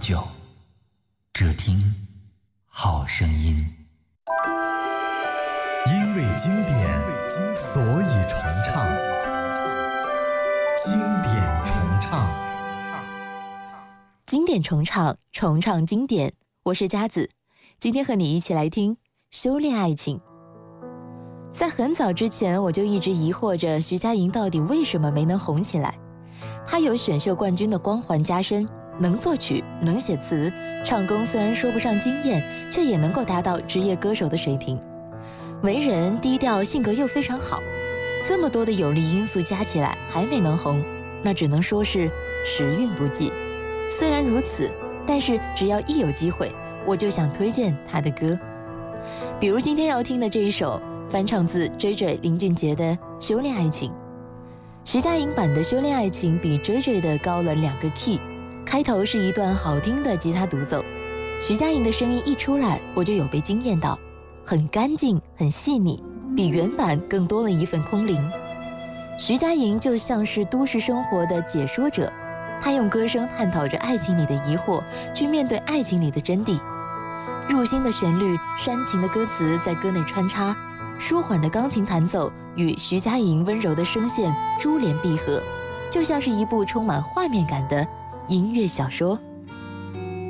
久，只听好声音。 因为经典，所以重唱。经典重唱， 经典重唱，重唱经典。我是佳子，今天和你一起来听《修炼爱情》。在很早之前，我就一直疑惑着徐佳莹到底为什么没能红起来。她有选秀冠军的光环加身，能作曲，能写词，唱功虽然说不上惊艳，却也能够达到职业歌手的水平。为人低调，性格又非常好，这么多的有利因素加起来还没能红，那只能说是时运不济。虽然如此，但是只要一有机会，我就想推荐她的歌。比如今天要听的这一首翻唱自 JJ 林俊杰的《修炼爱情》。徐佳莹版的《修炼爱情》比 JJ 的高了2个 key， 开头是一段好听的吉他独奏，徐佳莹的声音一出来，我就有被惊艳到，很干净，很细腻，比原版更多了一份空灵。徐佳莹就像是都市生活的解说者，她用歌声探讨着爱情里的疑惑，去面对爱情里的真谛。入心的旋律，煽情的歌词在歌内穿插，舒缓的钢琴弹奏与徐佳莹温柔的声线珠联璧合，就像是一部充满画面感的音乐小说。